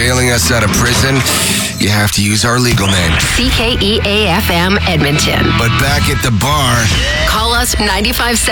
bailing us out of prison, you have to use our legal name. CKEAFM Edmonton. But back at the bar, Call us 95.7